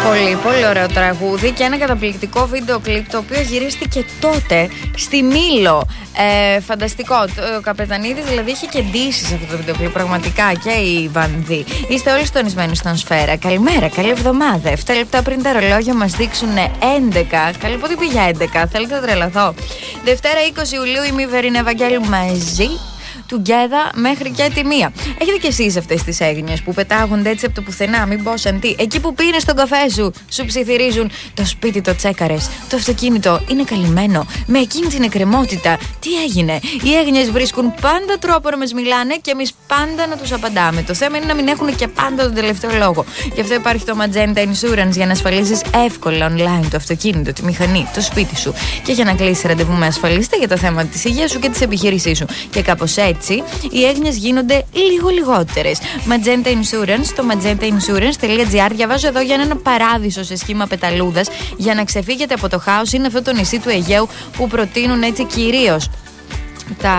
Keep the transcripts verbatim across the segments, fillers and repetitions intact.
Πολύ, πολύ ωραίο τραγούδι και ένα καταπληκτικό βίντεο κλιπ το οποίο γυρίστηκε τότε στη Μήλο. Ε, φανταστικό. Ο Καπετανίδης δηλαδή είχε και ντύσει σε αυτό το βίντεο κλιπ. Πραγματικά και η Βανδύ. Είστε όλοι στονισμένοι στον Σφαίρα. Καλημέρα, καλή εβδομάδα. εφτά λεπτά πριν τα ρολόγια μας δείξουν έντεκα. Καλή πότε πήγε έντεκα. Θέλετε να τρελαθώ. Δευτέρα είκοσι Ιουλίου, η Μήβερη Ευαγγέλου μαζί. Together μέχρι και τη μία. Έχετε κι εσείς αυτές τις έγνοιες που πετάγονται έτσι από το πουθενά, μην πω σαν τι. Εκεί που πίνεις τον καφέ σου, σου ψιθυρίζουν το σπίτι το τσέκαρες, το αυτοκίνητο είναι καλυμμένο, με εκείνη την εκκρεμότητα. Τι έγινε? Οι έγνοιες βρίσκουν πάντα τρόπο να μας μιλάνε και εμείς πάντα να τους απαντάμε. Το θέμα είναι να μην έχουν και πάντα τον τελευταίο λόγο. Γι' αυτό υπάρχει το Magenta Insurance για να ασφαλίσεις εύκολα online το αυτοκίνητο, τη μηχανή, το σπίτι σου. Και για να κλείσεις ραντεβού με ασφαλίστη για το θέμα της υγείας σου και της επιχείρησής σου. Και κάπως έτσι οι έγνοιες γίνονται λίγο λιγότερες. Magenta Insurance, στο magenta insurance τελεία gr. Διαβάζω εδώ για ένα παράδεισο σε σχήμα πεταλούδας. Για να ξεφύγετε από το χάος, είναι αυτό το νησί του Αιγαίου που προτείνουν έτσι κυρίως τα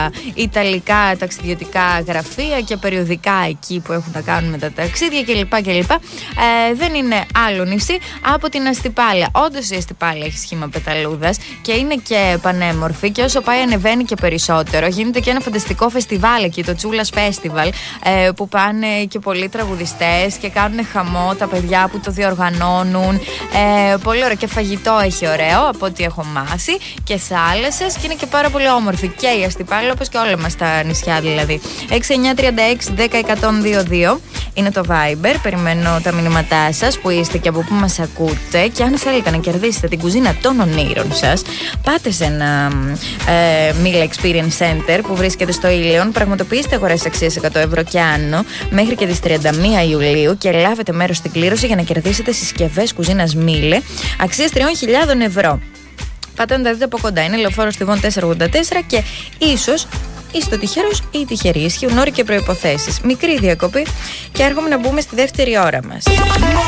ιταλικά ταξιδιωτικά γραφεία και περιοδικά εκεί που έχουν να κάνουν με τα ταξίδια κλπ. κλπ. Ε, δεν είναι άλλο νησί από την Αστυπάλαια. Όντως η Αστυπάλαια έχει σχήμα πεταλούδας και είναι και πανέμορφη και όσο πάει ανεβαίνει και περισσότερο. Γίνεται και ένα φανταστικό φεστιβάλ εκεί, το Τσούλας Festival, ε, που πάνε και πολλοί τραγουδιστές και κάνουν χαμό τα παιδιά που το διοργανώνουν. Ε, πολύ ωραίο και φαγητό έχει ωραίο από ό,τι έχω μάθει και θάλασσες και είναι και πάρα πολύ όμορφη. Και η Αστυπάλαια, όπως και όλα μας τα νησιά δηλαδή. έξι εννιά τρία έξι δέκα εκατόν δύο δύο είναι το Viber. Περιμένω τα μηνύματά σας που είστε και από πού μας ακούτε. Και αν θέλετε να κερδίσετε την κουζίνα των ονείρων σας, πάτε σε ένα ε, Meal Experience Center που βρίσκεται στο Ήλιον. Πραγματοποιήστε αγορές αξίας εκατό ευρώ και άνω μέχρι και τις τριάντα μία Ιουλίου και λάβετε μέρος στην κλήρωση για να κερδίσετε συσκευές κουζίνας Miele αξίας τριών χιλιάδων ευρώ. Πάτε να τα δείτε από κοντά. Είναι Λεωφόρο Στιβών τετρακόσια ογδόντα τέσσερα και ίσως είστε τυχερός ή τυχερή. Ισχύουν όροι και προϋποθέσεις. Μικρή διακοπή και έρχομαι να μπούμε στη δεύτερη ώρα μας.